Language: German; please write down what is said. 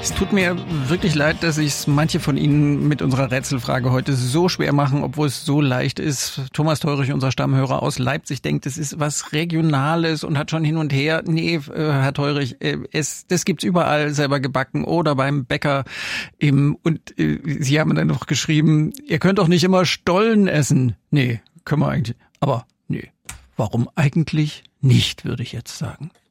Es tut mir wirklich leid, dass ich manche von Ihnen mit unserer Rätselfrage heute so schwer machen, obwohl es so leicht ist. Thomas Teurich, unser Stammhörer aus Leipzig, denkt, es ist was Regionales und hat schon hin und her. Nee, Herr Teurich, das gibt's überall, selber gebacken oder beim Bäcker. Und Sie haben dann noch geschrieben, ihr könnt doch nicht immer Stollen essen. Nee, können wir eigentlich. Aber nee, warum eigentlich nicht, würde ich jetzt sagen.